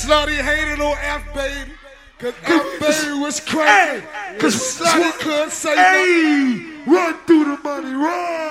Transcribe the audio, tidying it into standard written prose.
Slutty hated on F baby, cause F baby was crazy. Cause Slutty couldn't say nothing. Run through the money, run!